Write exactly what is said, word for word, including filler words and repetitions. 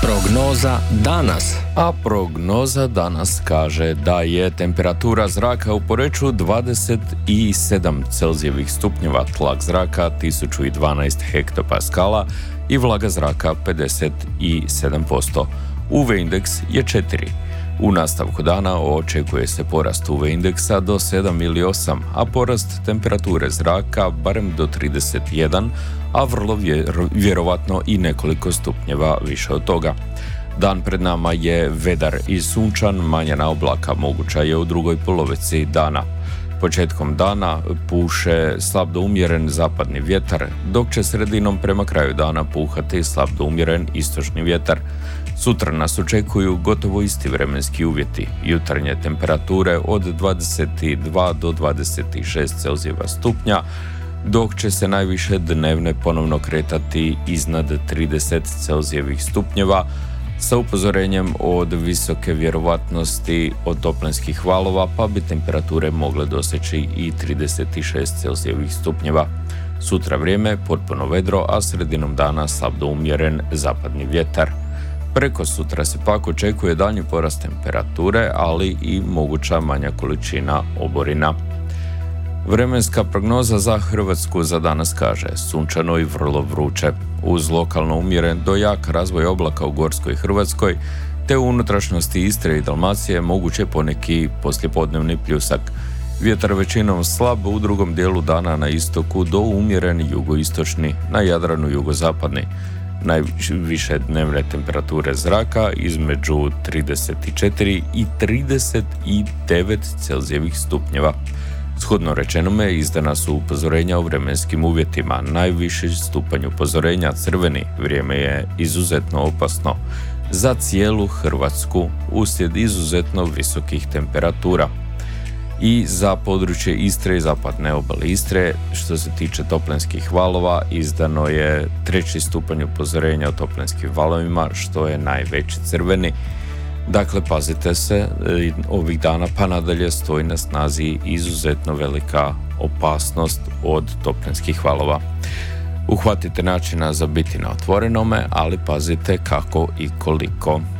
Prognoza danas. A prognoza danas kaže da je temperatura zraka u Poreču dvadeset sedam Celzijevih stupnjeva, tlak zraka tisuću dvanaest hektopaskala i vlaga zraka pedeset sedam posto. U V indeks je četiri. U nastavku dana očekuje se porast U V indeksa do sedam ili osam, a porast temperature zraka barem do trideset jedan, a vrlo vjer- vjerovatno i nekoliko stupnjeva više od toga. Dan pred nama je vedar i sunčan, manjina oblaka moguća je u drugoj polovici dana. Početkom dana puše slab do umjeren zapadni vjetar, dok će sredinom prema kraju dana puhati slab do umjeren istočni vjetar. Sutra nas očekuju gotovo isti vremenski uvjeti, jutarnje temperature od dvadeset dva do dvadeset šest Celzijeva stupnja, dok će se najviše dnevne ponovno kretati iznad trideset Celzijevih stupnjeva, sa upozorenjem od visoke vjerovatnosti od toplinskih valova, pa bi temperature mogle doseći i trideset šest Celzijevih stupnjeva. Sutra vrijeme potpuno vedro, a sredinom dana slab do umjeren zapadni vjetar. Preko sutra se pak očekuje daljnji porast temperature, ali i moguća manja količina oborina. Vremenska prognoza za Hrvatsku za danas kaže sunčano i vrlo vruće, uz lokalno umjeren do jak razvoj oblaka u gorskoj Hrvatskoj, te u unutrašnjosti Istre i Dalmacije moguće poneki poslijepodnevni pljusak. Vjetar većinom slab, u drugom dijelu dana na istoku do umjeren jugoistočni, na Jadranu jugozapadni. Najviše dnevne temperature zraka između trideset četiri i trideset devet Celzijevih stupnjeva. Shodno rečenome, izdana su upozorenja o vremenskim uvjetima. Najviši stupanj upozorenja crveni, vrijeme je izuzetno opasno za cijelu Hrvatsku uslijed izuzetno visokih temperatura. I za područje Istre i zapadne obale Istre, što se tiče toplinskih valova, izdano je treći stupanj upozorenja o toplinskim valovima, što je najveći crveni. Dakle, pazite se, ovih dana pa nadalje stoji na snazi izuzetno velika opasnost od toplinskih valova. Uhvatite načina za biti na otvorenome, ali pazite kako i koliko.